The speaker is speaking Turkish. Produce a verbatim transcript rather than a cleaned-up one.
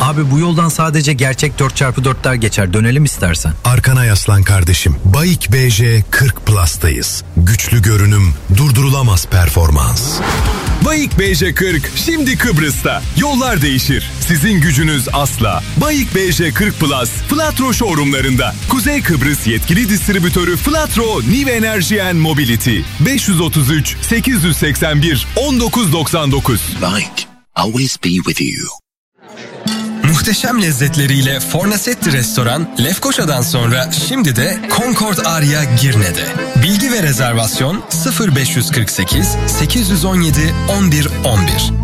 Abi bu yoldan sadece gerçek dört çarpı dörtler geçer. Dönelim istersen. Arkana yaslan kardeşim. Bayik B J kırk Plus'tayız. Güçlü görünüm, durdurulamaz performans. Bayik B J kırk şimdi Kıbrıs'ta. Yollar değişir. Sizin gücünüz asla. Bayik B J kırk Plus Flatro showroomlarında. Kuzey Kıbrıs yetkili distribütörü Flatro New Energy and Mobility. beş yüz otuz üç sekiz yüz seksen bir on dokuz doksan dokuz. Bayik, always be with you. Muhteşem lezzetleriyle Fornasetti Restoran, Lefkoşa'dan sonra şimdi de Concord Aria Girne'de. Bilgi ve rezervasyon sıfır beş kırk sekiz sekiz yüz on yedi on bir on bir.